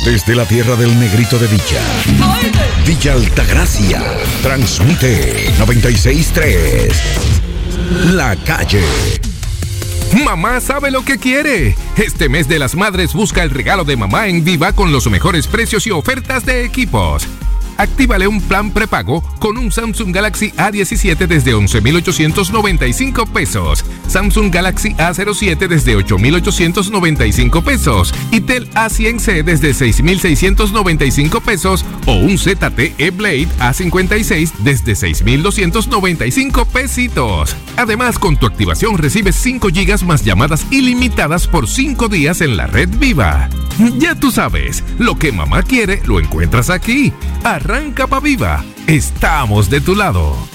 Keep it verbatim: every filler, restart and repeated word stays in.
Desde la tierra del negrito de Villa, Villa Altagracia, transmite noventa y seis punto tres. La Calle. Mamá sabe lo que quiere. Este mes de las madres busca el regalo de mamá en Viva con los mejores precios y ofertas de equipos. Actívale un plan prepago con un Samsung Galaxy A diecisiete desde once mil ochocientos noventa y cinco pesos, Samsung Galaxy A cero siete desde ocho mil ochocientos noventa y cinco pesos, Itel A cien C desde seis mil seiscientos noventa y cinco pesos o un Z T E Blade A cincuenta y seis desde seis mil doscientos noventa y cinco pesitos. Además, con tu activación recibes cinco gigas más llamadas ilimitadas por cinco días en la red Viva. Ya tú sabes, lo que mamá quiere lo encuentras aquí. Arranca pa' Viva. Estamos de tu lado.